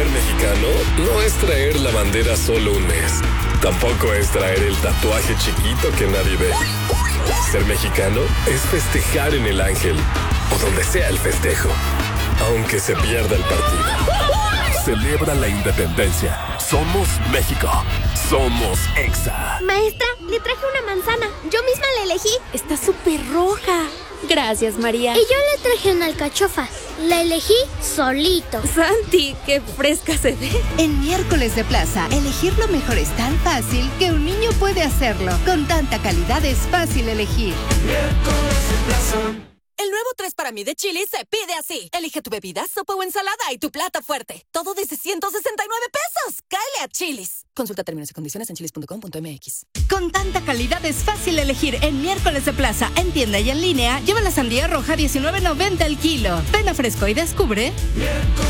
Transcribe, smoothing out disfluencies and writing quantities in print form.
mexicano no es traer la bandera solo un mes. Tampoco es traer el tatuaje chiquito que nadie ve. Ser mexicano es festejar en el Ángel o donde sea el festejo, aunque se pierda el partido. Celebra la independencia. Somos México. Somos Exa. Maestra, le traje una manzana. Yo misma la elegí. Está súper roja. Gracias, María. Y yo le traje una alcachofa. La elegí solito. Santi, qué fresca se ve. En Miércoles de Plaza, elegir lo mejor es tan fácil que un niño puede hacerlo. Con tanta calidad es fácil elegir. Miércoles de Plaza. El nuevo 3 para mí de Chili's se pide así. Elige tu bebida, sopa o ensalada y tu plato fuerte. Todo desde 169 pesos. ¡Cáele a Chili's! Consulta términos y condiciones en chili's.com.mx. Con tanta calidad es fácil elegir en Miércoles de Plaza, en tienda y en línea. Lleva la sandía roja $19.90 el kilo. Ven a Fresco y descubre. Miércoles